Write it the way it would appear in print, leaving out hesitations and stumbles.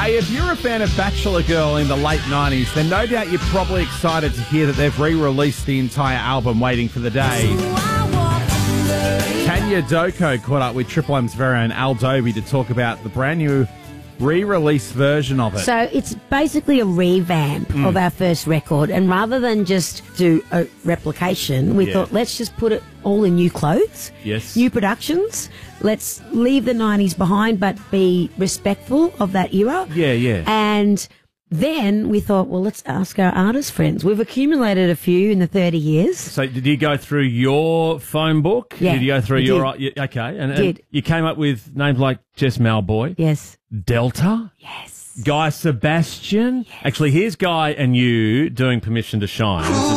Hey, if you're a fan of Bachelor Girl in the late 90s, then no doubt you're probably excited to hear that they've re-released the entire album, Waiting for the Day. Tanya Doko caught up with Triple M's very own Al Dobie to talk about the brand new re-release version of it. So it's basically a revamp of our first record, and rather than just do a replication, we thought let's just put it all in new clothes, new productions. Let's leave the 90s behind but be respectful of that era. And then we thought, well, let's ask our artist friends. We've accumulated a few in the 30 years. So did you go through your phone book? Yeah. Did you go through your... Okay. And you came up with names like Jess Malboy. Yes. Delta. Yes. Guy Sebastian. Yes. Actually, here's Guy and you doing Permission to Shine.